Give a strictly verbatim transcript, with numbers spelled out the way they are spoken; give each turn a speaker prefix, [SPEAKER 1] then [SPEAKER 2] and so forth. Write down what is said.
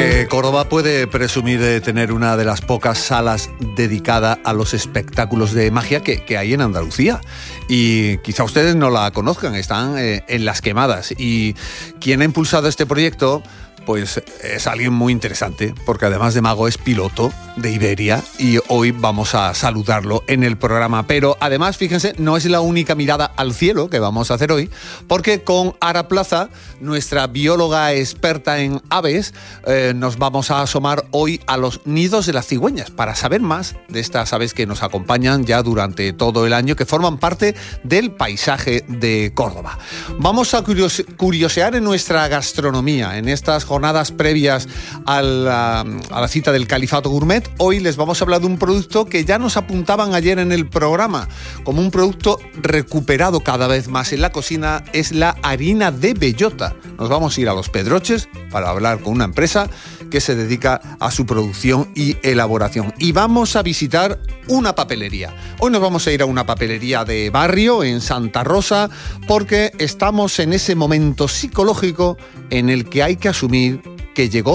[SPEAKER 1] Que Córdoba puede presumir de tener una de las pocas salas dedicada a los espectáculos de magia que, que hay en Andalucía. Y quizá ustedes no la conozcan, están eh, en Las Quemadas. Y quien ha impulsado este proyecto, pues es alguien muy interesante, porque además de mago es piloto de Iberia y hoy vamos a saludarlo en el programa. Pero además, fíjense, no es la única mirada al cielo que vamos a hacer hoy, porque con Ara Plaza, nuestra bióloga experta en aves, eh, nos vamos a asomar hoy a los nidos de las cigüeñas para saber más de estas aves que nos acompañan ya durante todo el año, que forman parte del paisaje de Córdoba. Vamos a curiose- curiosear en nuestra gastronomía, en estas jornadas previas a la, a la cita del Califato Gourmet. Hoy les vamos a hablar de un producto que ya nos apuntaban ayer en el programa como un producto recuperado cada vez más en la cocina, es la harina de bellota. Nos vamos a ir a Los Pedroches para hablar con una empresa que se dedica a su producción y elaboración. Y vamos a visitar una papelería. Hoy nos vamos a ir a una papelería de barrio en Santa Rosa porque estamos en ese momento psicológico en el que hay que asumir que llegó